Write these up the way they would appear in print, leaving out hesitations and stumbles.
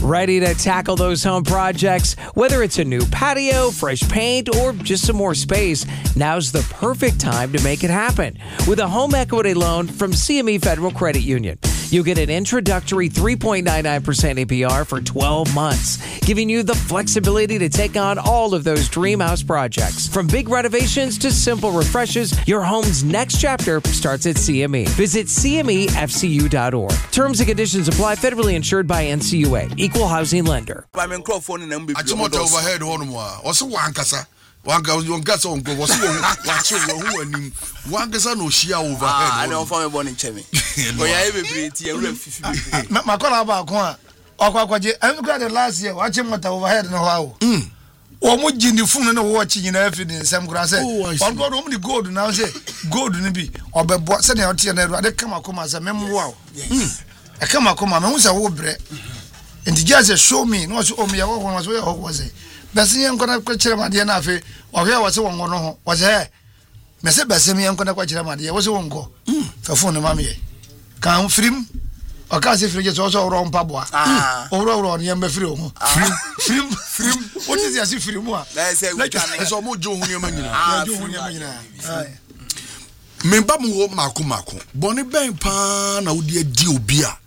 Ready to tackle those home projects? Whether it's a new patio, fresh paint, or just some more space, now's the perfect time to make it happen. With a home equity loan from CME Federal Credit Union, you'll get an introductory 3.99% APR for 12 months, giving you the flexibility to take on all of those dream house projects. From big renovations to simple refreshes, your home's next chapter starts at CME. Visit CMEFCU.org. Terms and conditions apply. Federally insured by NCUA. Equal housing lender. Achimota overhead honwa. Oso wankasa. Wankasa onko wosi wacho wo anim. Wankasa no shia overhead. I don't find born in Chemi. But ya bebre ti e fifi. Makola ba ko a. Okwaje. I'm glad the last year Achimota overhead no hawo. Omo jindi funu na wo chi nyina afi din sem kura se. On go omo di gold now say gold ni bi obebo se na ote na ade kama koma se memwo a. E kama koma me hu se wo bre. And just show me no so me yawo won so ya ho was bese yen kona kwa kire made na afi o hwe wose won no ho was he me se bese me yen kona kwa kire made wose won go fa phone ma me kan film o ka se frige so so ro mpaboa ro ne yamba firi o film what is ya se firi mu a na se we kan so mo jo hu ne manyina jo hu ne manyina me ba mu wo mako boni ben pa na wo di adi obi a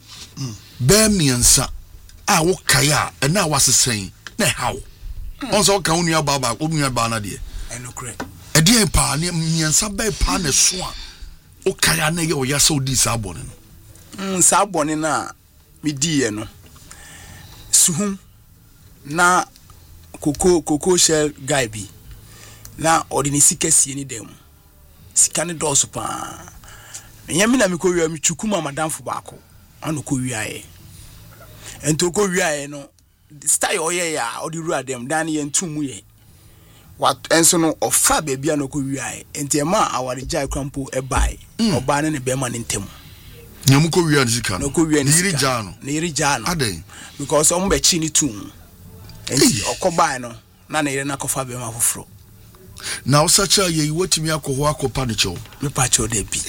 be miensa a wo kaya na wasesen na hawo onso ka onua baba onua ba na de enokre e de pa ne miensa be pa na so a o kaya na ye o ya so di sabone no sabone na mi di ye no suhum na koko shell guy bi na odini sikasie ni dem sika ne doso pa nyame na mi ko wi mi chukuma madamfo baako ano ko wi aye ento ko wi aye no style oye ya odi ru adem dan ye ntumu ye what enso no ofa baby ano ko wi aye enti ma awari jai krampo e bai oba ne be ma ne ntem nyamu ko wi anzika no ko wi ni iri jano aden because o mbe chi ni tum enti okoba no na ne ire na kofa be ma foforo na usacha ye wotimi akoho akopa ne cho me pa cho de bi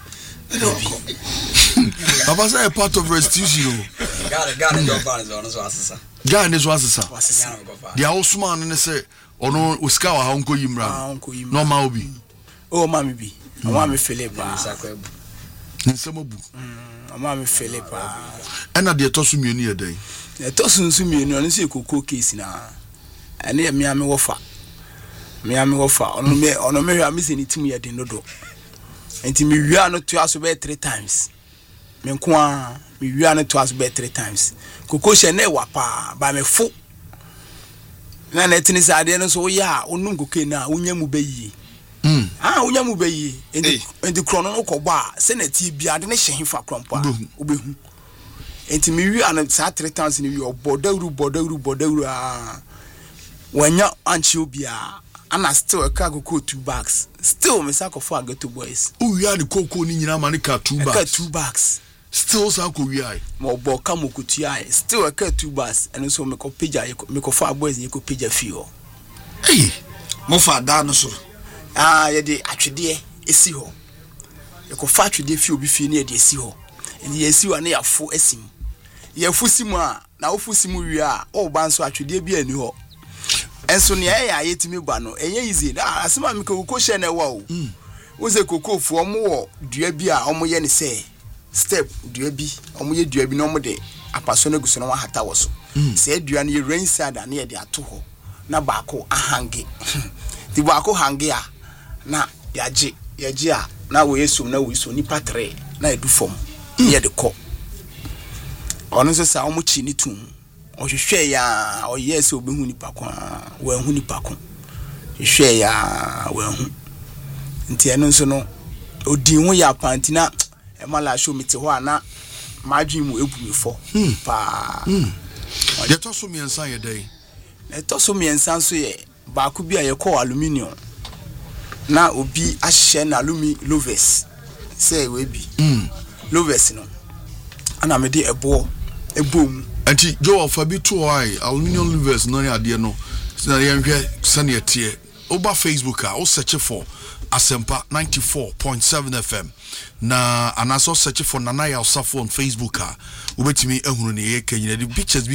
Papa say a part of restitution. Got it, on so asesa. Guy ne so asesa. Dia Osman ne say ono uska wa ha nko yimra. No ma obi. Oh mami bi. Mami Philipa. Nsemobu. Mami Philipa. Ena de tosu mienu ye den. E tosu nsu mienu no say kokoo case na. Ene ye me ame wofa. Me ame wofa. Ono me hwa me se ni timu ye den dodo. Enti mi wia no to aso be 3 times. Me nko a mi wia no to aso be 3 times. Koko she na wa pa ba me fo. Na na tini sa de no so ya onum koke na onya mu bayi. Onya mu bayi. Enti krono no ko ba se na ti bia de ne hye fa krompo a obehu. Enti mi wia no sa 3 times ni wi bodawru a wanya anchi obia. And I still a cargo 2 bags. Still, me sako for get 2 boys. Oh, we are the cocoa in Yamanika 2 bags. 2 bags. Still, Sako, we are more Bokamo Kutia. Still a cut 2 bags. And so make a pija, make a 5 boys, you could pija few. Hey, Mofa dinosaur. Yadi, actually, a sea hole. You could fetch the few before near the sea hole. And ye see one near 4 esim. Ye Fusima, now Fusimu, we are all bands actually be a new hole. Enso ne ya yetimi gba no enye easy na asema me koko she na wa o wo se koko fu omo wo dua bi a omo ye ne se step dua bi omo ye dua bi no omo de apaso na guso no wa hata wo so se dua ne ye rain side na ye de ato ho na baako ahange ti baako hange a na yaje a na wo yesum na wo so nipa 3 na edu fom ye de ko ono se sa omo chi ni tum o hwehwe ya o yes obehu nipa ko wa hu nipa ko hwehwe ya wa hu nti eno nso no odin ho ya pantina e mala show mete ho ana madwin mu ebu me fo pa de to so miensan ye dai e to so miensan so ye ba ku bi a ye ko aluminium na obi ahye na alumi lovers say we bi lovers no ana me de ebo ebom anti Joe Fabi to ai aluminium lovers no ya de no na ye hwe sane tie oba Facebook a o search for Asempa 94.7 FM na anaso search for Nana Yosafo on Facebook a obetimi ehunu ne ye kanyina the pictures